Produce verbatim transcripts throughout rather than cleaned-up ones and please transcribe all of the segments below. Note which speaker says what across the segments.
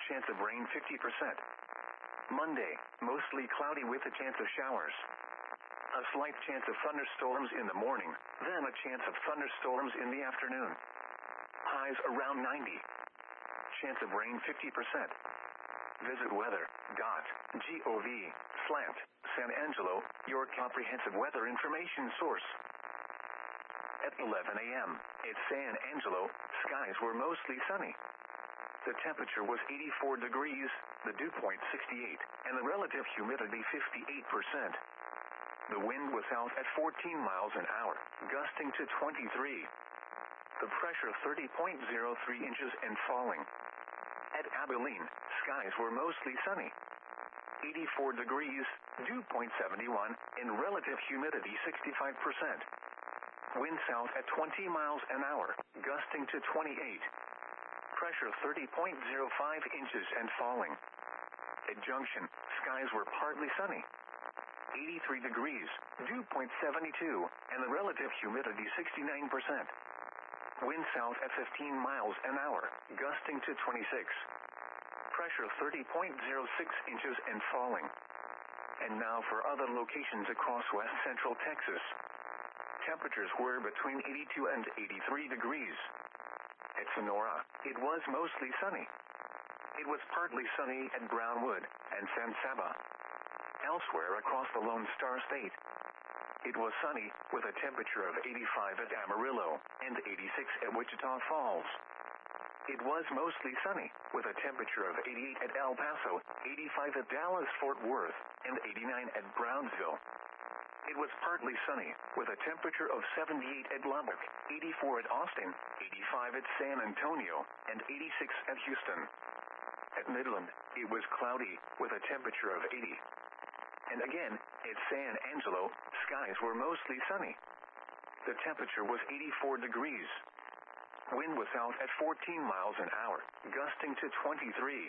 Speaker 1: Chance of rain fifty percent. Monday, mostly cloudy with a chance of showers. A slight chance of thunderstorms in the morning, then a chance of thunderstorms in the afternoon. Highs around ninety. Chance of rain fifty percent. Visit weather.gov slant San Angelo, your comprehensive weather information source. At eleven a m at San Angelo, skies were mostly sunny. The temperature was eighty-four degrees, the dew point sixty-eight, and the relative humidity fifty-eight percent. The wind was south at fourteen miles an hour, gusting to twenty-three. The pressure thirty point zero three inches and falling. At Abilene, skies were mostly sunny. eighty-four degrees, dew point seventy-one, and relative humidity sixty-five percent. Wind south at twenty miles an hour, gusting to twenty-eight. Pressure thirty point zero five inches and falling. At Junction, skies were partly sunny. eighty-three degrees, dew point seventy-two, and the relative humidity sixty-nine percent. Wind south at fifteen miles an hour, gusting to twenty-six. Pressure thirty point zero six inches and falling. And now for other locations across west central Texas. Temperatures were between eighty-two and eighty-three degrees. At Sonora, it was mostly sunny. It was partly sunny at Brownwood and San Saba. Elsewhere across the Lone Star State, it was sunny with a temperature of eighty-five at Amarillo and eighty-six at Wichita Falls. It was mostly sunny with a temperature of eighty-eight at El Paso, eighty-five at Dallas-Fort Worth, and eighty-nine at Brownsville. It was partly sunny with a temperature of seventy-eight at Lubbock, eighty-four at Austin, eighty-five at San Antonio, and eighty-six at Houston. At Midland, it was cloudy with a temperature of eighty. And again, at San Angelo, skies were mostly sunny. The temperature was eighty-four degrees. Wind was south at fourteen miles an hour, gusting to twenty-three.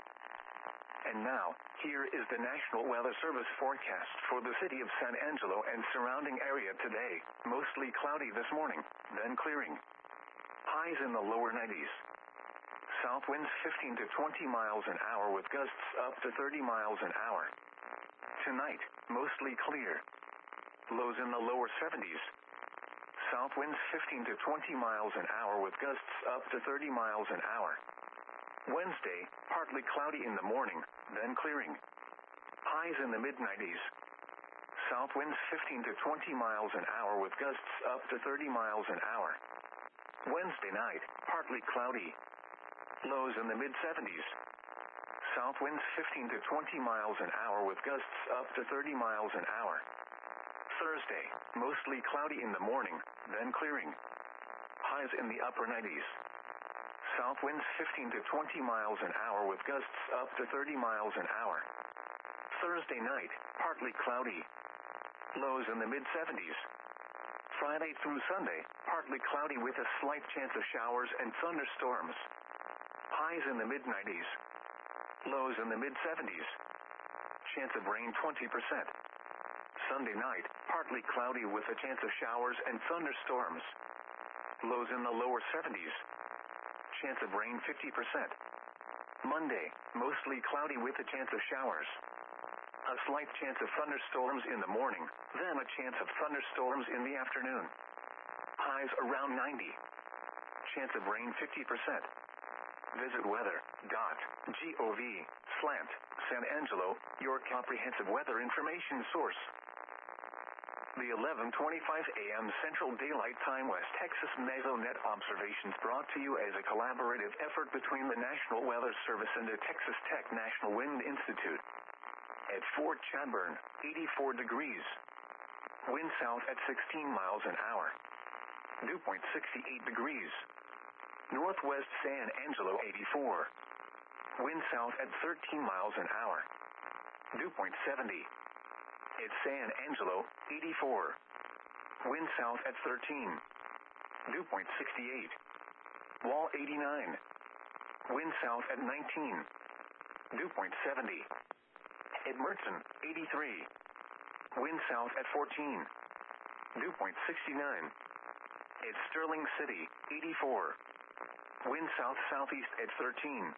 Speaker 1: And now, here is the National Weather Service forecast for the city of San Angelo and surrounding area today. Mostly cloudy this morning, then clearing. Highs in the lower nineties. South winds fifteen to twenty miles an hour with gusts up to thirty miles an hour. Tonight, mostly clear. Lows in the lower seventies. South winds fifteen to twenty miles an hour with gusts up to thirty miles an hour. Wednesday, partly cloudy in the morning, then clearing. Highs in the mid nineties. South winds fifteen to twenty miles an hour with gusts up to thirty miles an hour. Wednesday night, partly cloudy. Lows in the mid seventies. South winds fifteen to twenty miles an hour with gusts up to thirty miles an hour. Thursday, mostly cloudy in the morning, then clearing. Highs in the upper nineties. South winds fifteen to twenty miles an hour with gusts up to thirty miles an hour. Thursday night, partly cloudy. Lows in the mid seventies. Friday through Sunday, partly cloudy with a slight chance of showers and thunderstorms. Highs in the mid nineties. Lows in the mid seventies. Chance of rain twenty percent. Sunday night, partly cloudy with a chance of showers and thunderstorms. Lows in the lower seventies. Chance of rain fifty percent. Monday, mostly cloudy with a chance of showers. A slight chance of thunderstorms in the morning, then a chance of thunderstorms in the afternoon. Highs around ninety. Chance of rain fifty percent. Visit weather.gov slant San Angelo, your comprehensive weather information source. The eleven twenty-five a m Central Daylight Time West Texas Mesonet observations brought to you as a collaborative effort between the National Weather Service and the Texas Tech National Wind Institute. At Fort Chadbourne, eighty-four degrees. Wind south at sixteen miles an hour. Dew point sixty-eight degrees. Northwest San Angelo, eighty-four. Wind south at thirteen miles an hour. Dew point seventy. At San Angelo, eighty-four. Wind south at thirteen. Dew point sixty-eight. Wall, eighty-nine. Wind south at nineteen. Dew point seventy. At Mertzen, eighty-three. Wind south at fourteen. Dew point sixty-nine. At Sterling City, eighty-four. Wind south-southeast at thirteen.